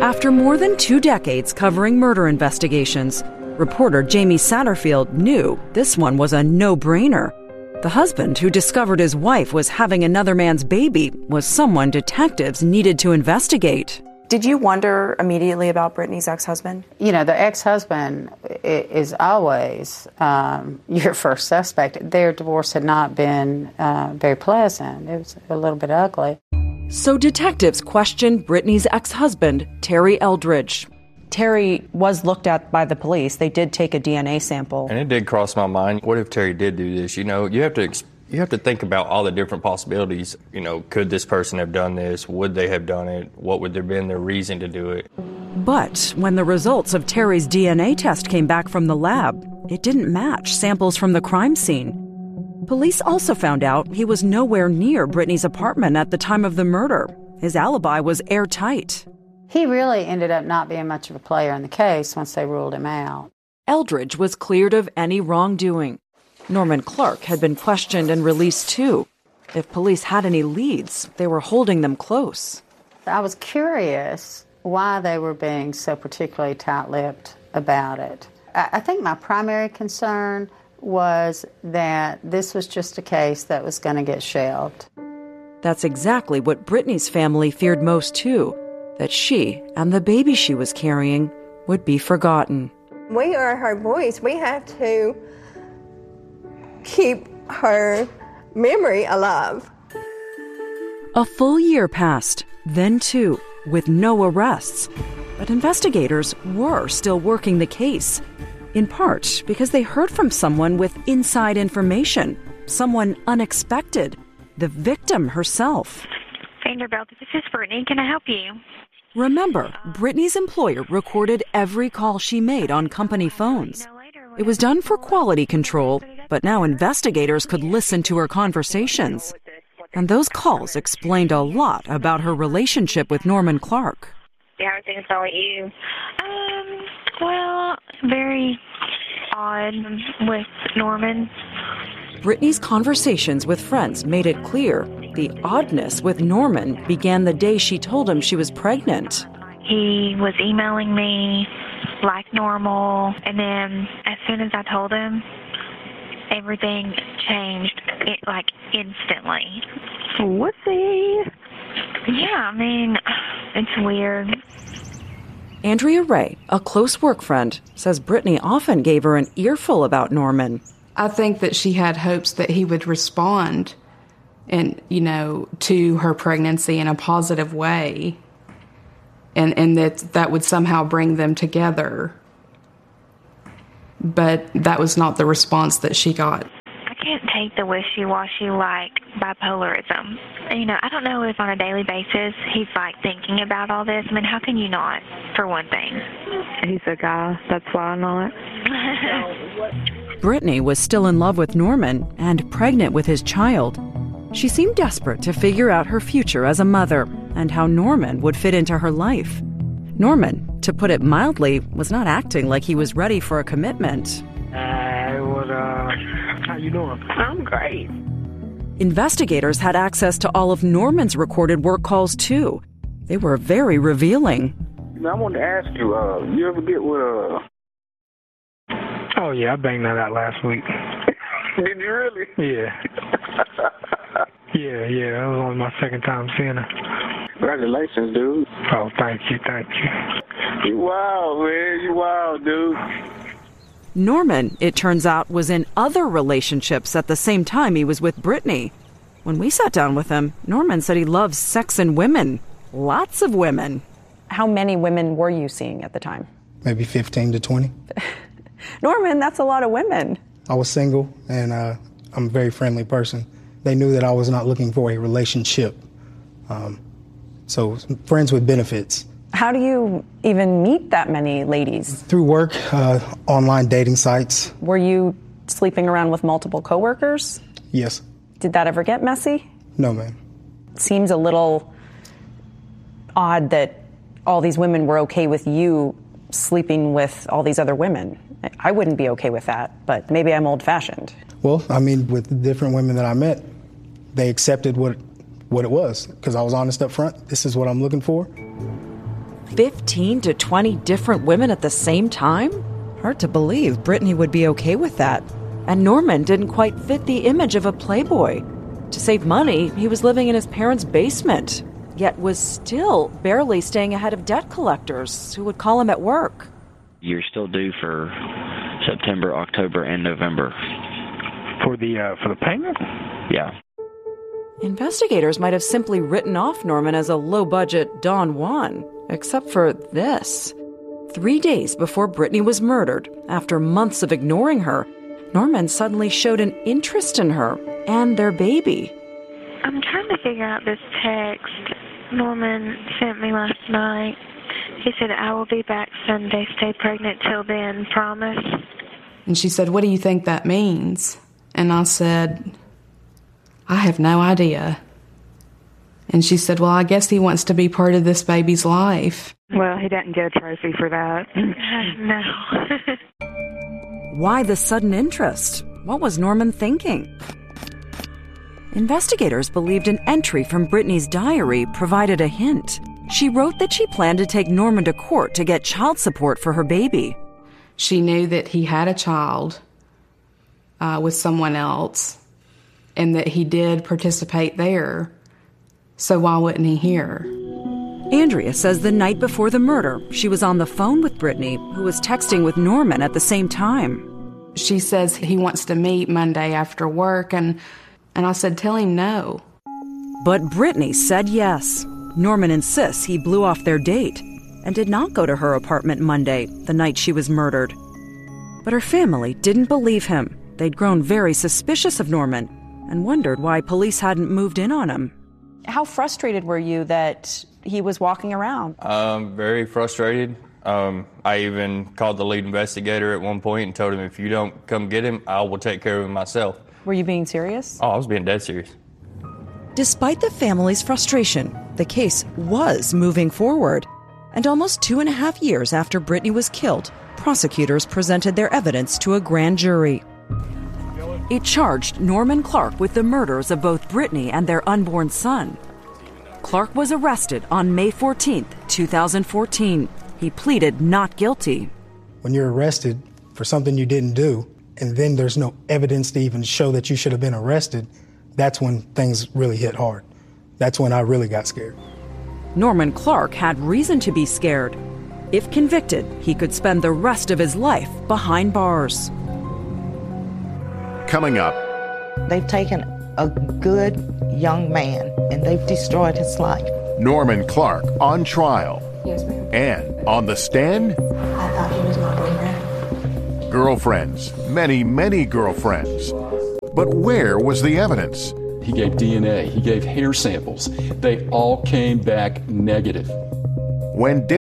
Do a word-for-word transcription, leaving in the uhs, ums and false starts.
After more than two decades covering murder investigations, reporter Jamie Satterfield knew this one was a no-brainer. The husband who discovered his wife was having another man's baby was someone detectives needed to investigate. Did you wonder immediately about Brittany's ex-husband? You know, the ex-husband is always um, your first suspect. Their divorce had not been uh, very pleasant. It was a little bit ugly. So detectives questioned Brittany's ex-husband, Terry Eldridge. Terry was looked at by the police. They did take a D N A sample. And it did cross my mind. What if Terry did do this? You know, you have to you have to think about all the different possibilities. You know, could this person have done this? Would they have done it? What would there have been their reason to do it? But when the results of Terry's D N A test came back from the lab, it didn't match samples from the crime scene. Police also found out he was nowhere near Brittany's apartment at the time of the murder. His alibi was airtight. He really ended up not being much of a player in the case once they ruled him out. Eldridge was cleared of any wrongdoing. Norman Clark had been questioned and released too. If police had any leads, they were holding them close. I was curious why they were being so particularly tight-lipped about it. I think my primary concern was that this was just a case that was going to get shelved. That's exactly what Brittany's family feared most too, that she and the baby she was carrying would be forgotten. We are her voice. We have to keep her memory alive. A full year passed, then two, with no arrests. But investigators were still working the case, in part because they heard from someone with inside information, someone unexpected, the victim herself. Vanderbilt, this is Brittany. Can I help you? Remember, Brittany's employer recorded every call she made on company phones. It was done for quality control, but now investigators could listen to her conversations. And those calls explained a lot about her relationship with Norman Clark. Yeah, I think it's all you. Um, well, very odd with Norman. Brittany's conversations with friends made it clear the oddness with Norman began the day she told him she was pregnant. He was emailing me like normal, and then as soon as I told him, everything changed, it, like, instantly. Whoopsie. Yeah, I mean, it's weird. Andrea Ray, a close work friend, says Brittany often gave her an earful about Norman. I think that she had hopes that he would respond and, you know, to her pregnancy in a positive way, and, and that that would somehow bring them together. But that was not the response that she got. I can't take the wishy-washy, like, bipolarism. You know, I don't know if on a daily basis he's, like, thinking about all this. I mean, how can you not, for one thing? He's a guy. That's why not. Brittany was still in love with Norman and pregnant with his child. She seemed desperate to figure out her future as a mother and how Norman would fit into her life. Norman, to put it mildly, was not acting like he was ready for a commitment. Hey, what uh, how you doing? I'm great. Investigators had access to all of Norman's recorded work calls too. They were very revealing. I wanted to ask you, uh, you ever get with uh Oh, yeah, I banged that out last week. Did you really? Yeah. yeah, yeah, that was only my second time seeing her. Congratulations, dude. Oh, thank you, thank you. You wild, man. You wild, dude. Norman, it turns out, was in other relationships at the same time he was with Brittany. When we sat down with him, Norman said he loves sex and women. Lots of women. How many women were you seeing at the time? Maybe fifteen to twenty. Norman, that's a lot of women. I was single, and uh, I'm a very friendly person. They knew that I was not looking for a relationship. Um, so friends with benefits. How do you even meet that many ladies? Through work, uh, online dating sites. Were you sleeping around with multiple coworkers? Yes. Did that ever get messy? No, ma'am. Seems a little odd that all these women were okay with you sleeping with all these other women. I wouldn't be okay with that, but maybe I'm old-fashioned. Well, I mean, with the different women that I met, they accepted what what it was, because I was honest up front. This is what I'm looking for. fifteen to twenty different women at the same time? Hard to believe Brittany would be okay with that. And Norman didn't quite fit the image of a playboy. To save money, he was living in his parents' basement, yet was still barely staying ahead of debt collectors who would call him at work. You're still due for September, October, and November. For the uh, for the payment? Yeah. Investigators might have simply written off Norman as a low-budget Don Juan, except for this. Three days before Brittany was murdered, after months of ignoring her, Norman suddenly showed an interest in her and their baby. I'm trying to figure out this text Norman sent me last night. He said, I will be back Sunday. Stay pregnant till then. Promise? And she said, what do you think that means? And I said, I have no idea. And she said, well, I guess he wants to be part of this baby's life. Well, he didn't get a trophy for that. No. Why the sudden interest? What was Norman thinking? Investigators believed an entry from Brittany's diary provided a hint. She wrote that she planned to take Norman to court to get child support for her baby. She knew that he had a child uh, with someone else and that he did participate there. So why wouldn't he hear? Andrea says the night before the murder, she was on the phone with Brittany, who was texting with Norman at the same time. She says he wants to meet Monday after work, and, and I said, tell him no. But Brittany said yes. Norman insists he blew off their date and did not go to her apartment Monday, the night she was murdered. But her family didn't believe him. They'd grown very suspicious of Norman and wondered why police hadn't moved in on him. How frustrated were you that he was walking around? Um, very frustrated. Um, I even called the lead investigator at one point and told him, if you don't come get him, I will take care of him myself. Were you being serious? Oh, I was being dead serious. Despite the family's frustration, the case was moving forward. And almost two and a half years after Brittany was killed, prosecutors presented their evidence to a grand jury. It charged Norman Clark with the murders of both Brittany and their unborn son. Clark was arrested on May fourteenth, two thousand fourteen. He pleaded not guilty. When you're arrested for something you didn't do, and then there's no evidence to even show that you should have been arrested, that's when things really hit hard. That's when I really got scared. Norman Clark had reason to be scared. If convicted, he could spend the rest of his life behind bars. Coming up. They've taken a good young man and they've destroyed his life. Norman Clark on trial. Yes, ma'am. And on the stand? I thought he was my boyfriend. Girlfriends. Many, many girlfriends. But where was the evidence? He gave D N A. He gave hair samples. They all came back negative. When